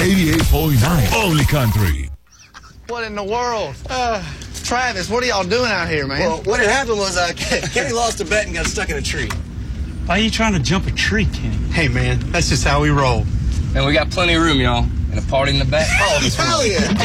88.9 Only Country. What in the world? Travis, what are y'all doing out here, man? Well, what had happened was Kenny lost a bet and got stuck in a tree. Why are you trying to jump a tree, Kenny? Hey, man, that's just how we roll. And we got plenty of room, y'all. And a party in the back. Oh, hell yeah.